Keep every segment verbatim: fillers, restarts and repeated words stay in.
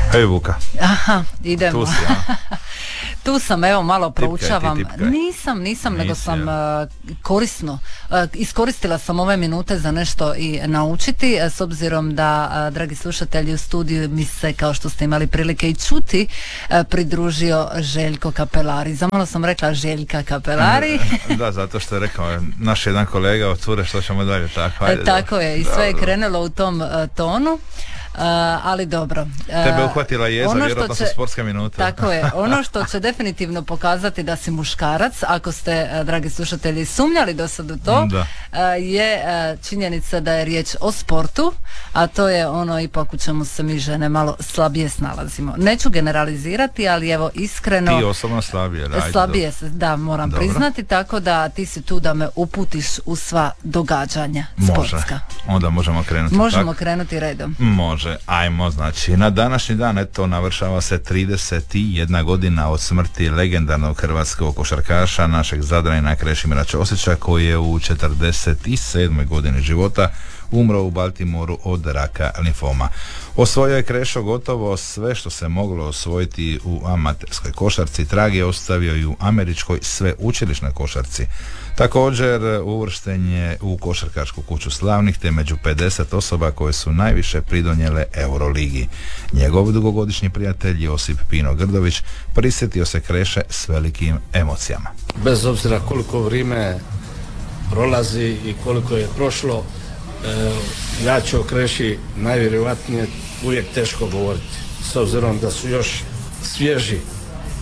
Hej Vuka. Aha, idemo. Tu si, ja. Tu sam, evo, malo proučavam. Tipkaj ti, tipkaj. Nisam, nisam, Nisi, nego sam ja. uh, korisno. Uh, iskoristila sam ove minute za nešto i naučiti, uh, s obzirom da, uh, dragi slušatelji, u studiju mi se, kao što ste imali prilike i čuti, uh, pridružio Željko Kapelari. Zamalo sam rekla Željka Kapelari. Da, zato što je rekao naš jedan kolega od cure, što ćemo dalje, tako. Ajde, tako da. je, i sve je krenulo u tom uh, tonu. Uh, ali dobro. Uh, Tebe uhvatila jeza, ono vjerojatno će, su sportske minute. Tako je. Ono što će definitivno pokazati da si muškarac, ako ste, uh, dragi slušatelji, sumnjali do sad u to, uh, je uh, činjenica da je riječ o sportu, a to je ono ipak u čemu se mi žene malo slabije snalazimo. Neću generalizirati, ali evo iskreno... Ti osobno slabije. Ajde, slabije se, da, moram dobro. priznati, tako da ti si tu da me uputiš u sva događanja sportska. Može. Onda možemo krenuti. Možemo tako? krenuti redom. Može, ajmo, znači na današnji dan, eto, navršava se trideset jedna godina od smrti legendarnog hrvatskog košarkaša, našeg Zadranina Krešimira Ćosića, koji je u četrdeset sedmoj godini života umro u Baltimoru od raka limfoma. Osvojio je Krešo gotovo sve što se moglo osvojiti u amaterskoj košarci, trag je ostavio i u američkoj sveučilišnoj košarci. Također uvršten je u košarkašku kuću slavnih, te među pedeset osoba koje su najviše pridonijele Euroligi. Njegov dugogodišnji prijatelj Josip Pino Grdović prisjetio se Kreše s velikim emocijama. Bez obzira koliko vrijeme prolazi i koliko je prošlo, e, ja ću o Kreši najvjerojatnije uvijek teško govoriti, s obzirom da su još svježi e,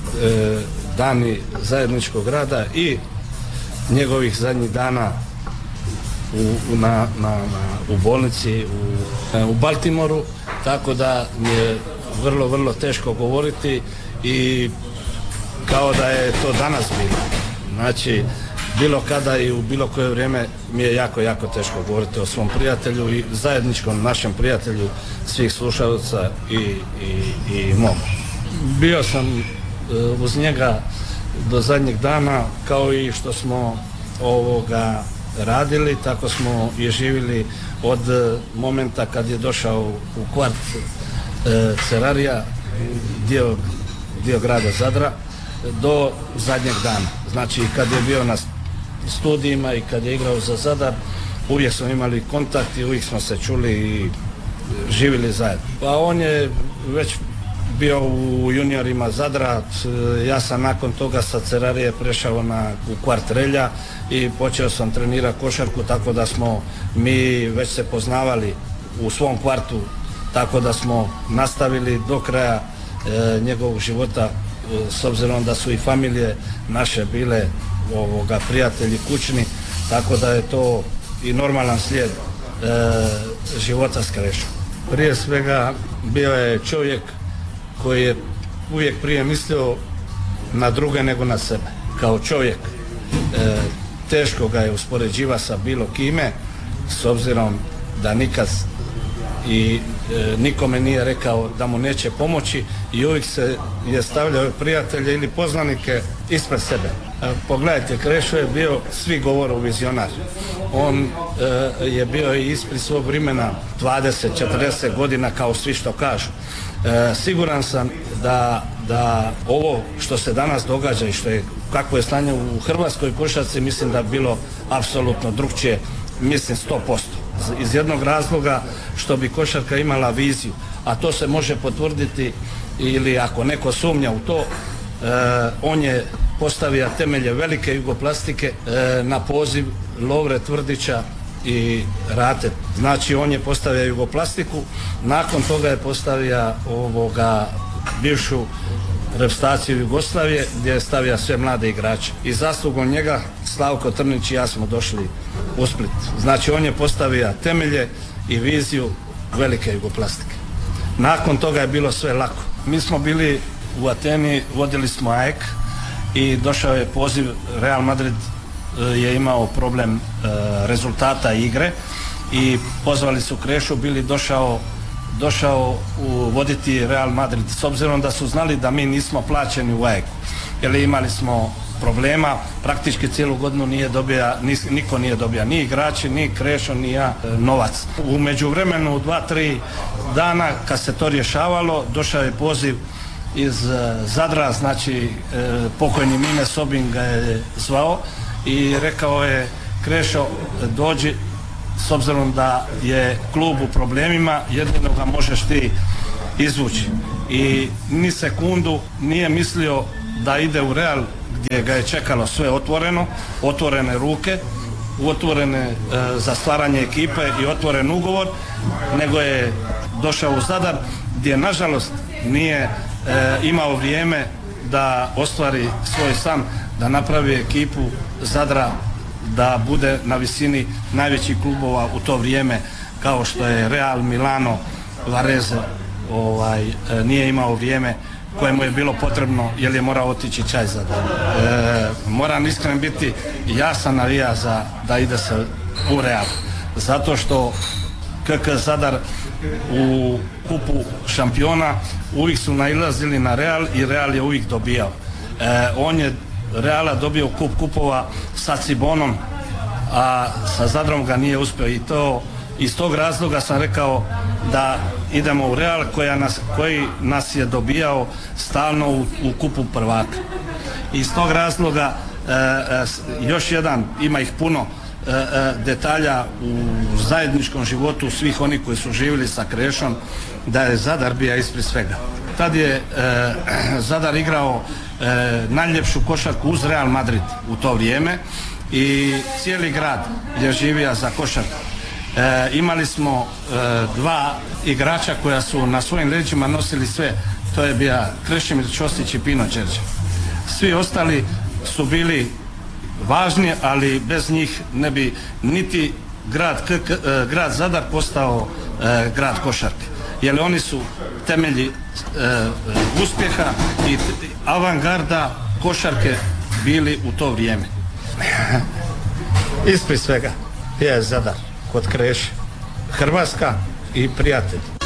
dani zajedničkog rada i njegovih zadnjih dana u, na, na, na, u bolnici u, u Baltimoru, tako da mi je vrlo, vrlo teško govoriti i kao da je to danas bilo. Znači, bilo kada i u bilo koje vrijeme mi je jako, jako teško govoriti o svom prijatelju i zajedničkom našem prijatelju svih slušalaca i, i, i mom. Bio sam uh, uz njega do zadnjeg dana, kao i što smo ovoga radili, tako smo i živjeli od momenta kad je došao u kvart e, Cerarija, dio, dio grada Zadra, do zadnjeg dana. Znači, kad je bio na studijima i kad je igrao za Zadar, uvijek smo imali kontakt i uvijek smo se čuli i živjeli zajedno. Pa on je već bio u juniorima Zadra, ja sam nakon toga sa Cerarije prešao na, u kvart Relja i počeo sam trenirati košarku, tako da smo mi već se poznavali u svom kvartu, tako da smo nastavili do kraja e, njegovog života, e, s obzirom da su i familije naše bile ovoga, prijatelji kućni, tako da je to i normalan slijed e, života s Krešom. Prije svega bio je čovjek koji je uvijek prije mislio na druge nego na sebe. Kao čovjek e, teško ga je uspoređiva sa bilo kime, s obzirom da nikad i e, nikome nije rekao da mu neće pomoći i uvijek se je stavljao prijatelje ili poznanike ispred sebe. E, pogledajte, Krešo je bio, svi govoru, vizionar. On e, je bio i ispred svog vremena dvadeset četrdeset godina, kao svi što kažu. E, siguran sam da, da ovo što se danas događa i što je, kakvo je stanje u hrvatskoj košarci, mislim da bi bilo apsolutno drukčije, mislim sto posto. Iz jednog razloga što bi košarka imala viziju, a to se može potvrditi ili ako neko sumnja u to, e, on je postavio temelje velike jugoplastike e, na poziv Lovre Tvrdića i Rate. Znači, on je postavio jugoplastiku, nakon toga je postavio ovoga bivšu reprezentaciju Jugoslavije, gdje je stavio sve mlade igrače. I zaslugom njega Slavko Trnić i ja smo došli u Split. Znači, on je postavio temelje i viziju velike jugoplastike. Nakon toga je bilo sve lako. Mi smo bili u Ateni, vodili smo A E K i došao je poziv. Real Madrid je imao problem e, rezultata igre i pozvali su Krešu, bili došao došao u voditi Real Madrid, s obzirom da su znali da mi nismo plaćeni u A E K-u, jer imali smo problema, praktički cijelu godinu nije dobija, niko nije dobija, ni igrači, ni Krešo, ni ja, novac. U međuvremenu, dva, tri dana kad se to rješavalo, došao je poziv iz Zadra, znači pokojni Mine Sobin ga je zvao i rekao je: Krešo, dođi, s obzirom da je klub u problemima, jedino ga možeš ti izvući. I ni sekundu nije mislio da ide u Real, gdje ga je čekalo sve otvoreno, otvorene ruke, otvorene e, za stvaranje ekipe i otvoren ugovor, nego je došao u Zadar, gdje nažalost nije e, imao vrijeme da ostvari svoj san, da napravi ekipu Zadra da bude na visini najvećih klubova u to vrijeme, kao što je Real, Milano, Varese. Ovaj, nije imao vrijeme koje mu je bilo potrebno, jer je morao otići čaj za dan. E, moram iskreno biti, ja sam navija za da ide se u Real, zato što K K Zadar u kupu šampiona uvijek su nailazili na Real i Real je uvijek dobijao. E, on je Reala dobio kup kupova sa Cibonom, a sa Zadrom ga nije uspio, i to iz tog razloga sam rekao da idemo u Real koja nas, koji nas je dobijao stalno u, u kupu prvaka. Iz tog razloga e, e, još jedan, ima ih puno e, e, detalja u zajedničkom životu svih onih koji su živjeli sa Krešom, da je Zadar bija ispred svega. Tad je e, Zadar igrao e, najljepšu košarku uz Real Madrid u to vrijeme i cijeli grad je živio za košarku. E, imali smo e, dva igrača koja su na svojim leđima nosili sve, to je bio Krešimir Ćosić i Pino Đerđe. Svi ostali su bili važni, ali bez njih ne bi niti grad, k, k, e, grad Zadar postao e, grad košarke, jer oni su temelji e, uspjeha i avangarda košarke bili u to vrijeme. Ispred svega je Zadar kod Kreše, Hrvatska i prijatelj.